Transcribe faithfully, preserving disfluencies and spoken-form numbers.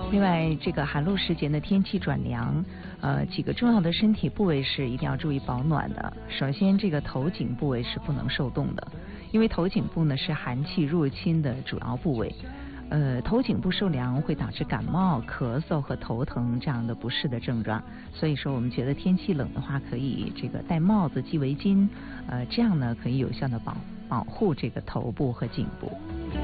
另外，这个寒露时节呢，天气转凉，呃，几个重要的身体部位是一定要注意保暖的。首先，这个头颈部位是不能受冻的，因为头颈部呢是寒气入侵的主要部位。呃，头颈部受凉会导致感冒、咳嗽和头疼这样的不适的症状。所以说，我们觉得天气冷的话，可以这个戴帽子、系围巾，呃，这样呢可以有效的保保护这个头部和颈部。